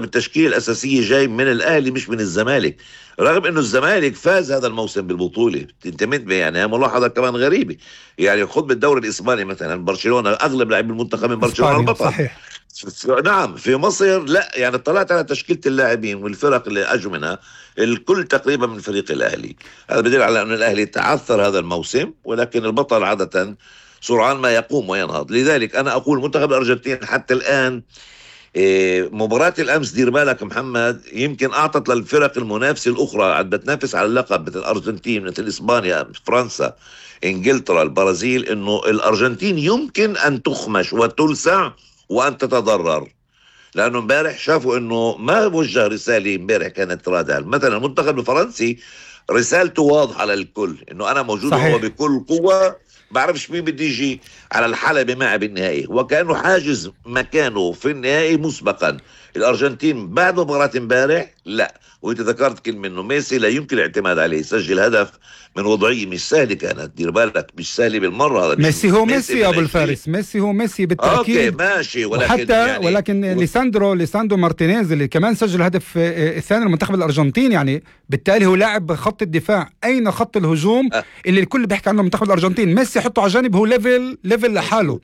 التشكيل الاساسيه جاي من الاهلي مش من الزمالك، رغم انه الزمالك فاز هذا الموسم بالبطوله. انت منتبه؟ يعني هي ملاحظه كمان غريبه. يعني خذ بالدوري الاسباني مثلا، برشلونه اغلب لاعبي المنتخب من برشلونه اسبانيا البطل. صحيح. نعم، في مصر لا. يعني اطلعت على تشكيله اللاعبين والفرق اللي اجوا منها، الكل تقريبا من فريق الاهلي. هذا بدل على ان الاهلي تعثر هذا الموسم، ولكن البطل عاده سرعان ما يقوم وينهض. لذلك انا اقول منتخب الارجنتين حتى الان، مباراة الأمس دير بالك محمد، يمكن أعطت للفرق المنافسة الأخرى عم بتنافس على اللقب مثل الأرجنتين، مثل إسبانيا، فرنسا، إنجلترا، البرازيل، إنه الأرجنتين يمكن أن تخمش وتلسع وأن تتضرر. لأنه امبارح شافوا إنه ما وجه رسالة، امبارح كانت رادعة. مثلا المنتخب الفرنسي رسالته واضحة للكل، إنه أنا موجود وهو صحيح. بكل قوة، بعرفش مين بده يجي على الحلبة معه بالنهائي، وكأنه حاجز مكانه في النهائي مسبقا. الأرجنتين بعد مباراة امبارح لا. وانت ذكرت كلمة انه ميسي لا يمكن الاعتماد عليه، سجل هدف من وضعية مش سهلة، كانت دير بالك مش سهلة بالمرة. هذا ميسي مش هو ميسي ميسي يا من ابو 20. الفارس، ميسي هو ميسي اوكي بالتاكيد. ماشي، ولكن وحتى يعني ليساندرو مارتينيز اللي كمان سجل الهدف الثاني لمنتخب الارجنتين، يعني بالتالي هو لاعب خط الدفاع. اين خط الهجوم اللي الكل بيحكي عنه منتخب الارجنتين؟ ميسي حطه على جانب، هو ليفل لحاله.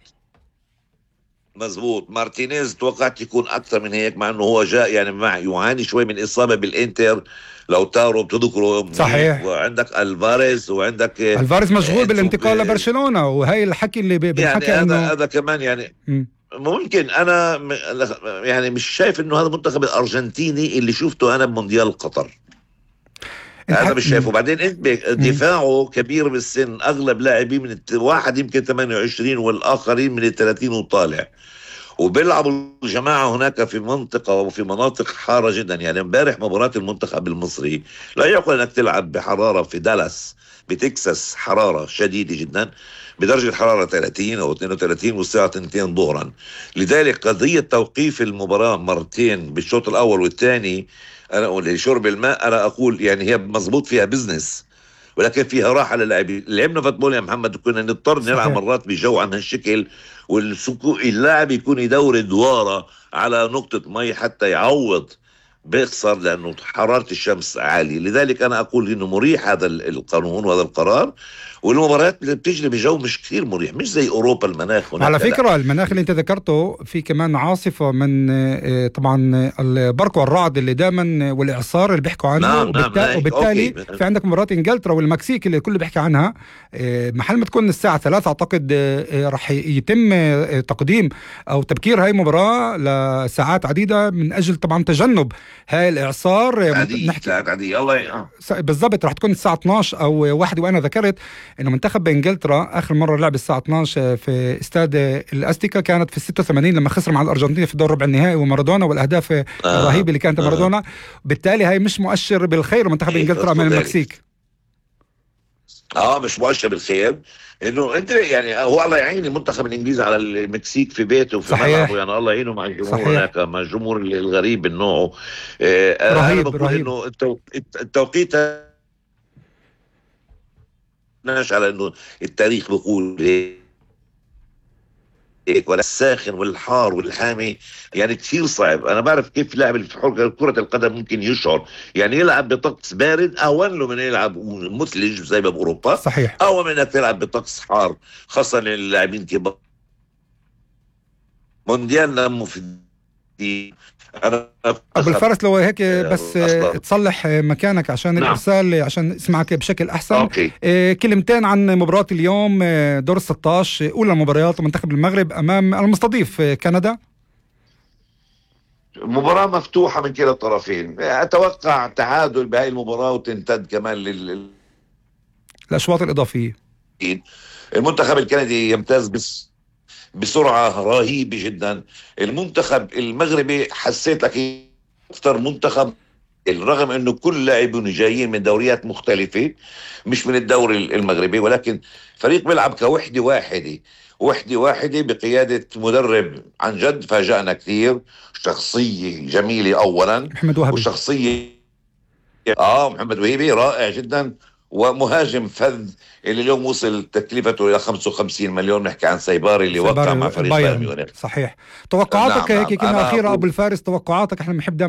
مزبوط. مارتينيز توقعت يكون اكثر من هيك، مع انه هو جاء يعني مع يعاني شوي من اصابه بالانتر. لو تارو بتذكروا منيح، صحيح. وعندك الفاريز، وعندك الفاريز مشغول انسو بالانتقال لبرشلونة، وهي الحكي اللي يعني بنحكى انه هذا كمان يعني ممكن. انا يعني مش شايف انه هذا المنتخب الارجنتيني اللي شفته انا بمونديال قطر، انت هذا مش شايفه. وبعدين انت مم. دفاعه كبير بالسن، اغلب لاعبين من واحد يمكن 28 والاخرين من 30 وطالع، وبيلعبوا الجماعة هناك في منطقة وفي مناطق حارة جدا. يعني امبارح مباراة المنتخب المصري لا يعقل انك تلعب بحرارة في دالاس بتكساس، حرارة شديدة جدا، بدرجة حرارة 30 أو 32 والساعة 2 ظهرا. لذلك قضية توقيف المباراة مرتين بالشوط الأول والثاني، أنا أقول لشرب الماء، أنا أقول يعني هي مزبوط فيها بزنس، ولكن فيها راحه للاعبين. لعبنا فوتبول يا محمد، كنا نضطر نلعب صحيح. مرات بجو عن هالشكل، اللاعب يكون يدور دواره على نقطه مي حتى يعوض، بيخسر لانه حراره الشمس عاليه. لذلك انا اقول انه مريح هذا القانون وهذا القرار، والمباريات اللي بتجري بجو مش كثير مريح، مش زي اوروبا المناخ وعلى هناك لا. فكرة المناخ اللي انت ذكرته في كمان عاصفة من طبعا البرق والرعد اللي دائما والاعصار اللي بيحكوا عنه، نعم نعم هيك وبالتالي اوكي. في عندك مباراة انجلترا والمكسيك اللي الكل بيحكي عنها. محل ما تكون الساعة 3 اعتقد راح يتم تقديم او تبكير هاي المباراة لساعات عديدة من اجل طبعا تجنب هاي الاعصار. عادي نحكي ساعات عادي الله بالضبط راح تكون الساعة 12 او 1. وانا ذكرت انه منتخب انجلترا اخر مرة لعب الساعة 12 في استاد الاستيكا كانت في 86 لما خسر مع الارجنتين في دور ربع النهائي، ومارادونا والاهداف الرهيبة اللي كانت مارادونا. بالتالي هاي مش مؤشر بالخير منتخب انجلترا من المكسيك. مش مؤشر بالخير. انه انت يعني هو الله يعين المنتخب الانجليزي على المكسيك في بيته وفي ملعبه، يعني الله يعينه مع الجمهور هناك، مع الجمهور الغريب من نوعه. انا بقول رهيب. انه التوقيت على انه التاريخ بيقول هيك، ولا الساخن والحار والحامي يعني كثير صعب. انا بعرف كيف لاعب كرة القدم ممكن يشعر، يعني يلعب بطقس بارد اهون له من يلعب مثلج زي ما باوروبا، صحيح. اهون من انك تلعب بطقس حار، خاصة للاعبين كبار. مونديالنا مفيد. انا ابو الفارس لو هيك بس أصلاً. تصلح مكانك عشان نعم. الارسال عشان اسمعك بشكل احسن. أوكي. كلمتين عن مباراة اليوم، دور 16 اولى المباريات، منتخب المغرب امام المستضيف كندا. مباراة مفتوحة من كلا الطرفين، اتوقع تعادل بهاي المباراة وتمتد كمان الاشواط الاضافية. المنتخب الكندي يمتاز بسرعة رهيبة جدا. المنتخب المغربي حسيت لك اكثر منتخب، رغم انه كل لاعبين جايين من دوريات مختلفة مش من الدوري المغربي، ولكن فريق بيلعب كوحدة واحدة بقيادة مدرب عن جد فاجأنا كثير. شخصية جميلة اولا، محمد وهبي. وشخصية محمد وهبي رائع جدا، ومهاجم فذ اللي اليوم وصل تكلفته الى 55 مليون. نحكي عن سيباري اللي وقع مع فريق بايرن ميونخ. صحيح. توقعاتك نعم هيك كلمة أنا أخيرة أبو الفارس، توقعاتك، احنا بنحب